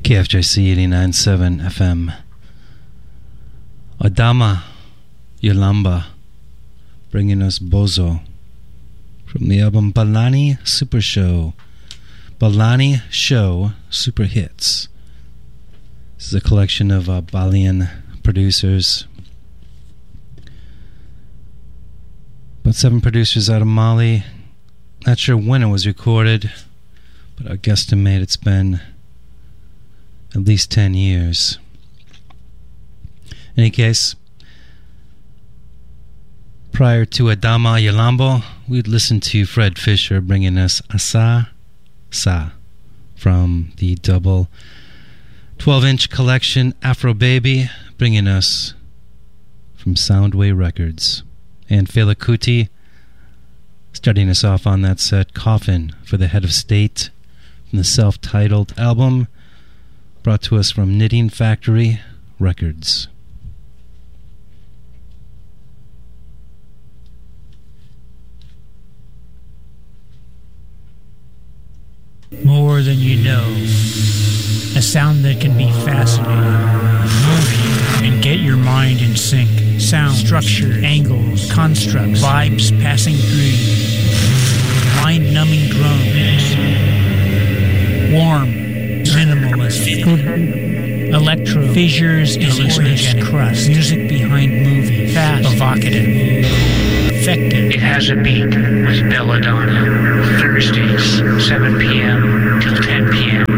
KFJC 89.7 FM. Adama Yolamba bringing us Bozo from the album Balani Super Show. Balani Show Super Hits. This is a collection of Balian producers. About 7 producers out of Mali. Not sure when it was recorded, but I guesstimate it's been at least 10 years. In any case, prior to Adama Yalambo, we'd listen to Fred Fisher bringing us Asa Sa from the double 12-inch collection Afro Baby, bringing us from Soundway Records. And Fela Kuti starting us off on that set, Coffin for the Head of State from the self-titled album brought to us from Knitting Factory Records. More than you know. A sound that can be fascinating, move you, and get your mind in sync. Sound, structure, angles, constructs, vibes passing through you. Mind-numbing drones. Warm, minimalist, electro, fissures, hallucinogenic crust. Music behind movie, fast, evocative, effective. It has a beat with Belladonna. Thursdays, 7 p.m. till 10 p.m.